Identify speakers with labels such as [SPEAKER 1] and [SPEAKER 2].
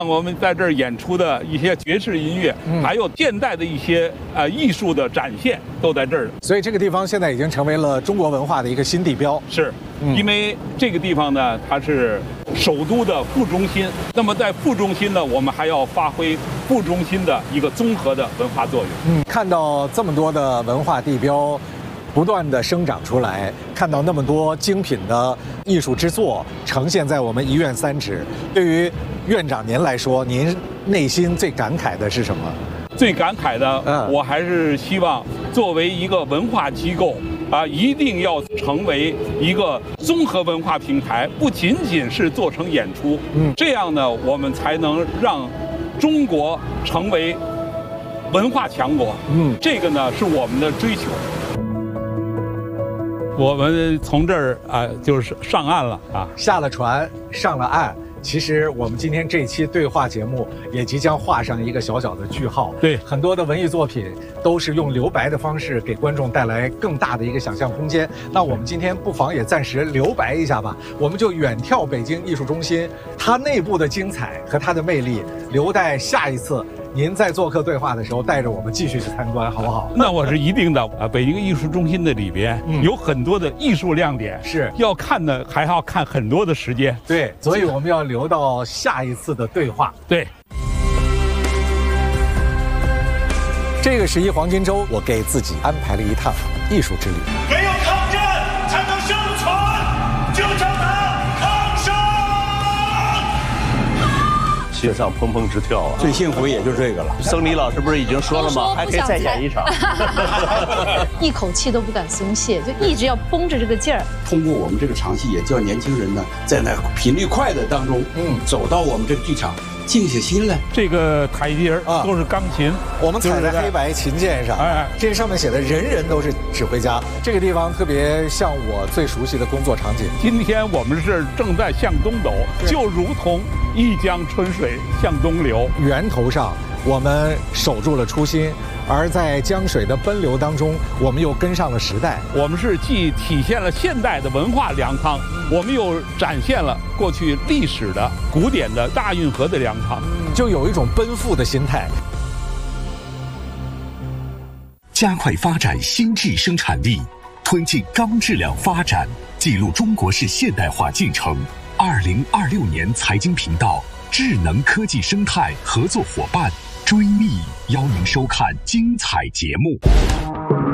[SPEAKER 1] 我们在这儿演出的一些爵士音乐，还有现代的一些艺术的展现，都在这儿。
[SPEAKER 2] 所以这个地方现在已经成为了中国文化的一个新地标。
[SPEAKER 1] 是，因为这个地方呢，它是首都的副中心。那么在副中心呢，我们还要发挥副中心的一个综合的文化作用。
[SPEAKER 2] 看到这么多的文化地标不断的生长出来，看到那么多精品的艺术之作呈现在我们一院三址，对于院长您来说，您内心最感慨的是什么？
[SPEAKER 1] 最感慨的，我还是希望作为一个文化机构一定要成为一个综合文化平台，不仅仅是做成演出，这样呢，我们才能让中国成为文化强国。这个呢是我们的追求。我们从这儿就是上岸了
[SPEAKER 2] 下了船，上了岸。其实我们今天这期对话节目也即将画上一个小小的句号。
[SPEAKER 1] 对，
[SPEAKER 2] 很多的文艺作品都是用留白的方式给观众带来更大的一个想象空间。那我们今天不妨也暂时留白一下吧，我们就远眺北京艺术中心，它内部的精彩和它的魅力，留待下一次您在做客对话的时候带着我们继续去参观，好不好？
[SPEAKER 1] 那我是一定的。北京艺术中心的里边有很多的艺术亮点，
[SPEAKER 2] 是
[SPEAKER 1] 要看的，还要看很多的时间。
[SPEAKER 2] 对，所以我们要留到下一次的对话。
[SPEAKER 1] 对。
[SPEAKER 2] 这个11黄金周，我给自己安排了一趟艺术之旅。
[SPEAKER 3] 没有抗战才能生存，就叫它抗生。
[SPEAKER 4] 心上砰砰直跳啊！
[SPEAKER 5] 最幸福也就这个了。
[SPEAKER 4] 僧尼老师不是已经说了吗？还可以再演一场。
[SPEAKER 6] 一口气都不敢松懈，就一直要绷着这个劲儿。
[SPEAKER 5] 通过我们这个场戏，也叫年轻人呢，在那频率快的当中，走到我们这个剧场。静下心来，
[SPEAKER 1] 这个台阶都是钢琴，
[SPEAKER 2] 我们踩在黑白琴键上，这上面写的人人都是指挥家。这个地方特别像我最熟悉的工作场景。
[SPEAKER 1] 今天我们是正在向东走，就如同一江春水向东流。
[SPEAKER 2] 源头上我们守住了初心，而在江水的奔流当中，我们又跟上了时代。
[SPEAKER 1] 我们是既体现了现代的文化粮仓，我们又展现了过去历史的古典的大运河的粮仓，
[SPEAKER 2] 就有一种奔赴的心态。
[SPEAKER 7] 加快发展新质生产力，推进高质量发展，记录中国式现代化进程。2026年财经频道智能科技生态合作伙伴追觅，邀您收看精彩节目。